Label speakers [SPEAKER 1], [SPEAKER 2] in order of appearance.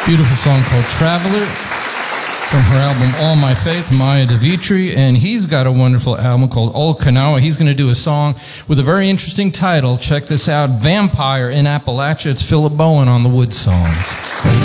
[SPEAKER 1] Beautiful song called Traveler from her album All My Faith, Maya DeVitri, and he's got a wonderful album called Old Kanawha. He's going to do a song with a very interesting title. Check this out, Vampire in Appalachia. It's Philip Bowen on the Wood Songs.